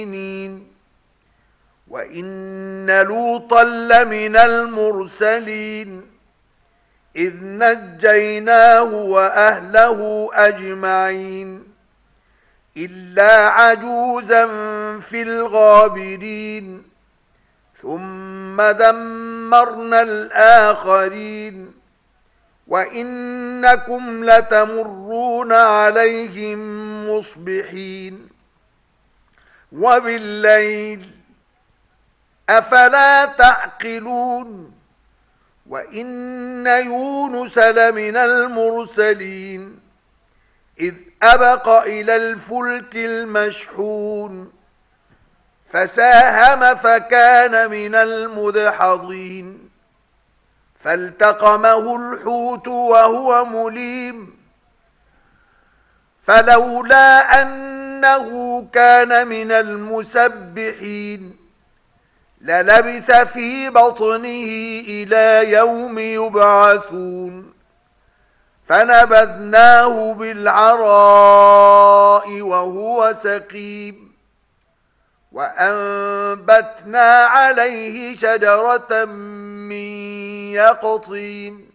وإن لوطا لمن المرسلين إذ نجيناه وأهله أجمعين إلا عجوزا في الغابرين ثم دمرنا الآخرين وإنكم لتمرون عليهم مصبحين وبالليل أفلا تعقلون وإن يونس لمن المرسلين إذ أبق إلى الفلك المشحون فساهم فكان من المدحضين فالتقمه الحوت وهو مليم فلولا أنه كان من المسبحين للبث في بطنه إلى يوم يبعثون فنبذناه بالعراء وهو سقيم وأنبتنا عليه شجرة من يقطين